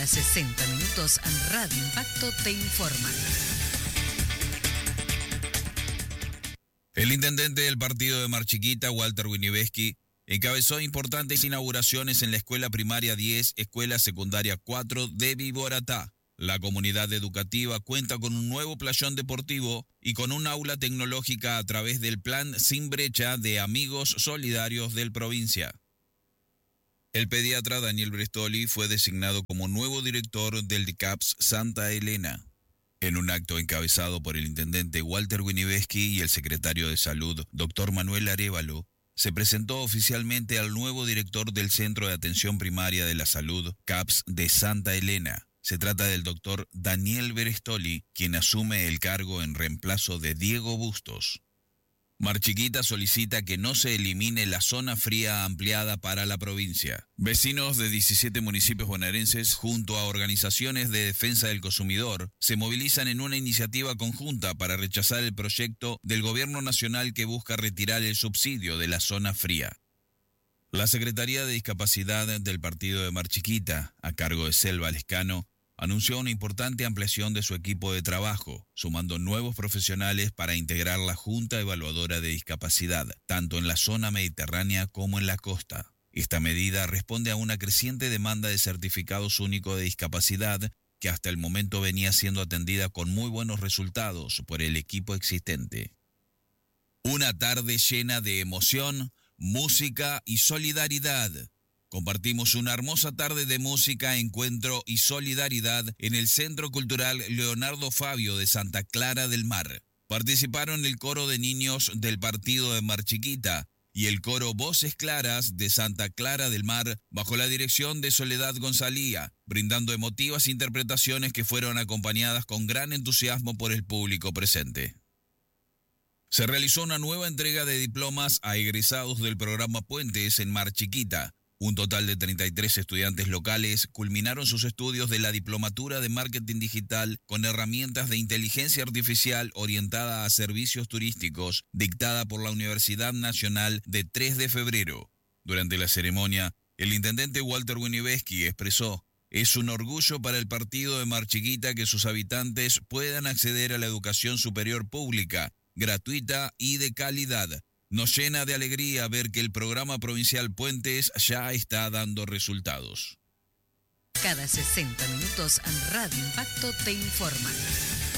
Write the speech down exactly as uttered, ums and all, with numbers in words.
Cada sesenta minutos Radio Impacto te informa. El intendente del partido de Mar Chiquita, Walter Wieniawski, encabezó importantes inauguraciones en la Escuela Primaria diez, Escuela Secundaria cuatro de Viboratá. La comunidad educativa cuenta con un nuevo playón deportivo y con un aula tecnológica a través del Plan Sin Brecha de Amigos Solidarios del Provincia. El pediatra Daniel Brestoli fue designado como nuevo director del D I C A P S Santa Elena. En un acto encabezado por el intendente Walter Wieniawski y el secretario de Salud, doctor Manuel Arévalo, se presentó oficialmente al nuevo director del Centro de Atención Primaria de la Salud, C A P S de Santa Elena. Se trata del doctor Daniel Brestoli, quien asume el cargo en reemplazo de Diego Bustos. Mar Chiquita solicita que no se elimine la zona fría ampliada para la provincia. Vecinos de diecisiete municipios bonaerenses, junto a organizaciones de defensa del consumidor, se movilizan en una iniciativa conjunta para rechazar el proyecto del Gobierno Nacional que busca retirar el subsidio de la zona fría. La Secretaría de Discapacidad del Partido de Mar Chiquita, a cargo de Selva Lescano, anunció una importante ampliación de su equipo de trabajo, sumando nuevos profesionales para integrar la Junta Evaluadora de Discapacidad, tanto en la zona mediterránea como en la costa. Esta medida responde a una creciente demanda de certificados únicos de discapacidad que hasta el momento venía siendo atendida con muy buenos resultados por el equipo existente. Una tarde llena de emoción, música y solidaridad. Compartimos una hermosa tarde de música, encuentro y solidaridad en el Centro Cultural Leonardo Fabio de Santa Clara del Mar. Participaron el coro de niños del partido de Mar Chiquita y el coro Voces Claras de Santa Clara del Mar bajo la dirección de Soledad Gonzalía, brindando emotivas interpretaciones que fueron acompañadas con gran entusiasmo por el público presente. Se realizó una nueva entrega de diplomas a egresados del programa Puentes en Mar Chiquita. Un total de treinta y tres estudiantes locales culminaron sus estudios de la Diplomatura de Marketing Digital con herramientas de inteligencia artificial orientada a servicios turísticos, dictada por la Universidad Nacional de tres de febrero. Durante la ceremonia, el intendente Walter Wieniawski expresó: "Es un orgullo para el partido de Mar Chiquita que sus habitantes puedan acceder a la educación superior pública, gratuita y de calidad. Nos llena de alegría ver que el programa provincial Puentes ya está dando resultados". Cada sesenta minutos Radio Impacto te informa.